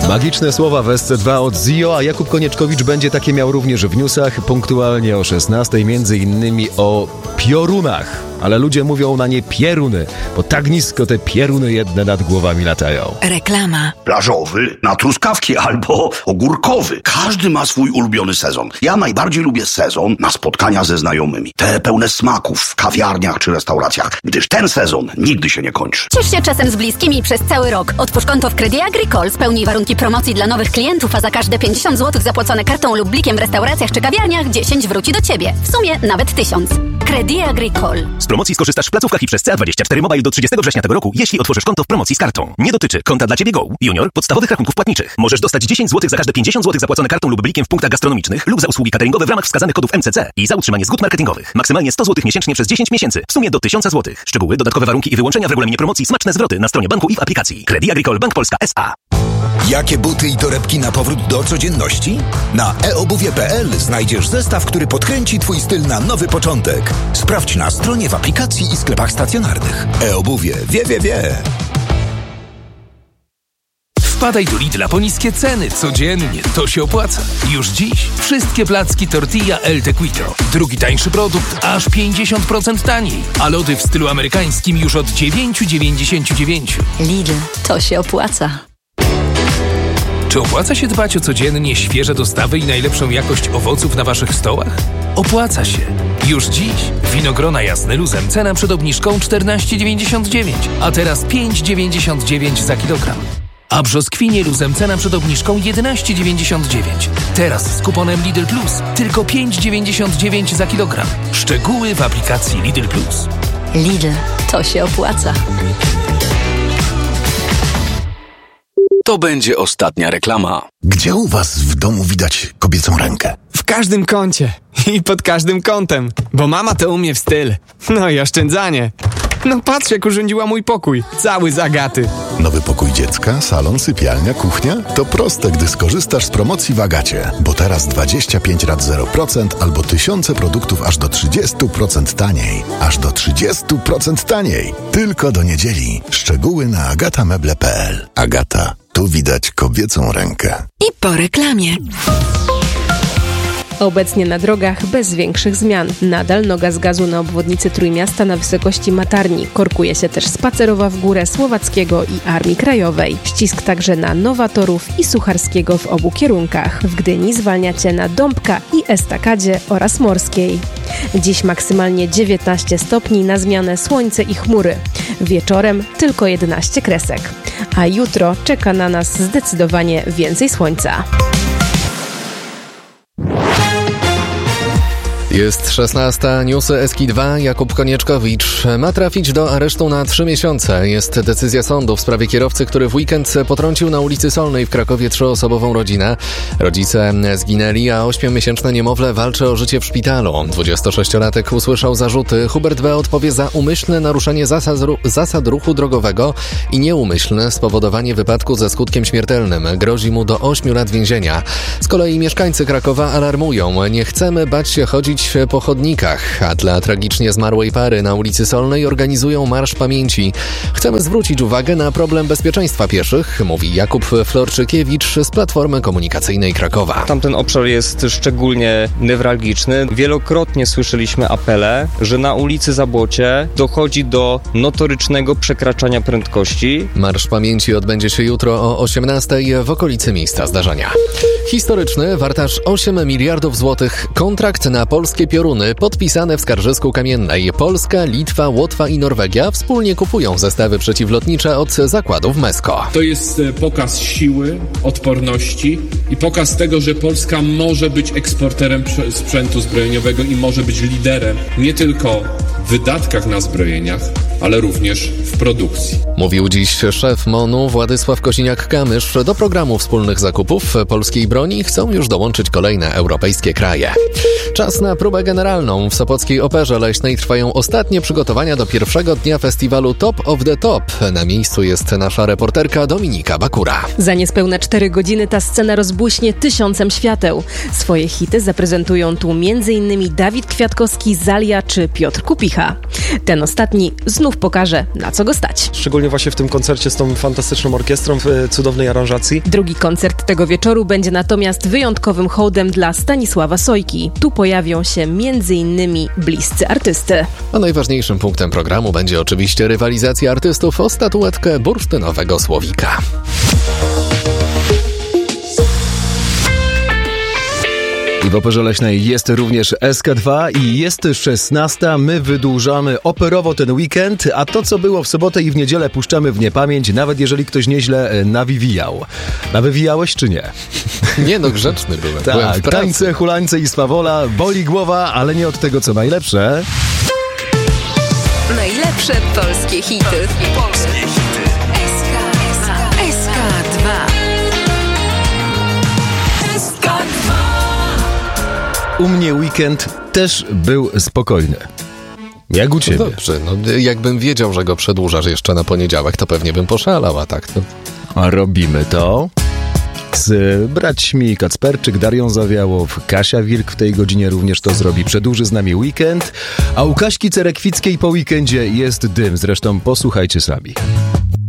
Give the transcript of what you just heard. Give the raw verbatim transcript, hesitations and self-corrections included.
Magiczne słowa w S C dwa od Zio, a Jakub Konieczkowicz będzie takie miał również w newsach, punktualnie o szesnastej, między innymi o piorunach. Ale ludzie mówią na nie pieruny, bo tak nisko te pieruny jedne nad głowami latają. Reklama. Plażowy na truskawki albo ogórkowy. Każdy ma swój ulubiony sezon. Ja najbardziej lubię sezon na spotkania ze znajomymi. Te pełne smaków w kawiarniach czy restauracjach, gdyż ten sezon nigdy się nie kończy. Ciesz się czasem z bliskimi przez cały rok. Otwórz konto w Credit Agricole, spełnij warunki promocji dla nowych klientów, a za każde pięćdziesiąt złotych zapłacone kartą lub blikiem w restauracjach czy kawiarniach dziesięć wróci do Ciebie. W sumie nawet tysiąc. Credit Agricole. Z promocji skorzystasz w placówkach i przez C A dwadzieścia cztery Mobile do trzydziestego września tego roku, jeśli otworzysz konto w promocji z kartą. Nie dotyczy konta dla Ciebie Go, Junior, podstawowych rachunków płatniczych. Możesz dostać dziesięć złotych za każde pięćdziesiąt złotych zapłacone kartą lub blikiem w punktach gastronomicznych lub za usługi cateringowe w ramach wskazanych kodów M C C i za utrzymanie zgód marketingowych. Maksymalnie sto złotych miesięcznie przez dziesięć miesięcy. W sumie do tysiąc złotych. Szczegóły, dodatkowe warunki i wyłączenia w regulaminie promocji, smaczne zwroty na stronie banku i w aplikacji. Credit Agricole Bank Polska S A. Jakie buty i torebki na powrót do codzienności? Na e obuwie kropka p l znajdziesz zestaw, który podkręci Twój styl na nowy początek. Sprawdź na stronie, w aplikacji i sklepach stacjonarnych. E-obuwie wie, wie, wie. Wpadaj do Lidla po niskie ceny codziennie. To się opłaca. Już dziś wszystkie placki tortilla El Tequito. Drugi tańszy produkt aż pięćdziesiąt procent taniej. A lody w stylu amerykańskim już od dziewięć dziewięćdziesiąt dziewięć. Lidl, to się opłaca. Czy opłaca się dbać o codziennie świeże dostawy i najlepszą jakość owoców na Waszych stołach? Opłaca się. Już dziś winogrona jasne luzem cena przed obniżką czternaście dziewięćdziesiąt dziewięć, a teraz pięć dziewięćdziesiąt dziewięć za kilogram. A brzoskwinie luzem cena przed obniżką jedenaście dziewięćdziesiąt dziewięć. Teraz z kuponem Lidl Plus tylko pięć dziewięćdziesiąt dziewięć za kilogram. Szczegóły w aplikacji Lidl Plus. Lidl, to się opłaca. To będzie ostatnia reklama. Gdzie u was w domu widać kobiecą rękę? W każdym kącie i pod każdym kątem, bo mama to umie w styl. No i oszczędzanie. No patrz, jak urządziła mój pokój, cały z Agaty. Nowy pokój dziecka, salon, sypialnia, kuchnia? To proste, gdy skorzystasz z promocji w Agacie. Bo teraz dwadzieścia pięć rat zero procent albo tysiące produktów aż do trzydzieści procent taniej. Aż do trzydzieści procent taniej. Tylko do niedzieli. Szczegóły na agatameble kropka p l. Agata. Tu widać kobiecą rękę. I po reklamie. Obecnie na drogach bez większych zmian. Nadal noga z gazu na obwodnicy Trójmiasta na wysokości Matarni. Korkuje się też Spacerowa w górę Słowackiego i Armii Krajowej. Ścisk także na Nowatorów i Sucharskiego w obu kierunkach. W Gdyni zwalniacie na Dąbka i Estakadzie oraz Morskiej. Dziś maksymalnie dziewiętnaście stopni, na zmianę słońce i chmury. Wieczorem tylko jedenaście kresek. A jutro czeka na nas zdecydowanie więcej słońca. Jest szesnasta, newsy S K dwa, Jakub Konieczkowicz. Ma trafić do aresztu na trzy miesiące. Jest decyzja sądu w sprawie kierowcy, który w weekend potrącił na ulicy Solnej w Krakowie trzyosobową rodzinę. Rodzice zginęli, a ośmiomiesięczne niemowlę walczy o życie w szpitalu. dwudziestosześciolatek usłyszał zarzuty. Hubert B. odpowie za umyślne naruszenie zasad, zasad ruchu drogowego i nieumyślne spowodowanie wypadku ze skutkiem śmiertelnym. Grozi mu do ośmiu lat więzienia. Z kolei mieszkańcy Krakowa alarmują. Nie chcemy bać się chodzić po chodnikach, a dla tragicznie zmarłej pary na ulicy Solnej organizują Marsz Pamięci. Chcemy zwrócić uwagę na problem bezpieczeństwa pieszych, mówi Jakub Florczykiewicz z Platformy Komunikacyjnej Krakowa. Tamten obszar jest szczególnie newralgiczny. Wielokrotnie słyszeliśmy apele, że na ulicy Zabłocie dochodzi do notorycznego przekraczania prędkości. Marsz Pamięci odbędzie się jutro o osiemnastej w okolicy miejsca zdarzenia. Historyczny, wart aż osiem miliardów złotych kontrakt na polskie pioruny podpisane w Skarżysku Kamiennej. Polska, Litwa, Łotwa i Norwegia wspólnie kupują zestawy przeciwlotnicze od zakładów Mesko. To jest pokaz siły, odporności i pokaz tego, że Polska może być eksporterem sprzętu zbrojeniowego i może być liderem nie tylko w wydatkach na zbrojeniach, ale również w produkcji. Mówił dziś szef MON-u Władysław Kosiniak-Kamysz. Do programu wspólnych zakupów polskiej broni chcą już dołączyć kolejne europejskie kraje. Czas na próbę generalną. W Sopockiej Operze Leśnej trwają ostatnie przygotowania do pierwszego dnia festiwalu Top of the Top. Na miejscu jest nasza reporterka Dominika Bakura. Za niespełna cztery godziny ta scena rozbłyśnie tysiącem świateł. Swoje hity zaprezentują tu m.in. Dawid Kwiatkowski, Zalia czy Piotr Kupisz. Licha. Ten ostatni znów pokaże, na co go stać. Szczególnie właśnie w tym koncercie z tą fantastyczną orkiestrą w cudownej aranżacji. Drugi koncert tego wieczoru będzie natomiast wyjątkowym hołdem dla Stanisława Sojki. Tu pojawią się między innymi bliscy artysty. A najważniejszym punktem programu będzie oczywiście rywalizacja artystów o statuetkę bursztynowego słowika. I w Operze Leśnej jest również S K dwa i jest szesnasta. My wydłużamy operowo ten weekend, a to, co było w sobotę i w niedzielę, puszczamy w niepamięć, nawet jeżeli ktoś nieźle nawiwijał. Nawywijałeś czy nie? Nie, no grzeczny byłem. Tak, byłem w pracy. Tańce, hulańce i swawola, boli głowa, ale nie od tego, co najlepsze. Najlepsze polskie hity. Polskie hity. S K dwa. U mnie weekend też był spokojny. Jak u ciebie? No dobrze, no jakbym wiedział, że go przedłużasz jeszcze na poniedziałek, to pewnie bym poszalał, a tak to... A robimy to z braćmi Kacperczyk, Darią Zawiałow, Kasia Wilk w tej godzinie również to zrobi. Przedłuży z nami weekend, a u Kaśki Cerekwickiej po weekendzie jest dym. Zresztą posłuchajcie sami.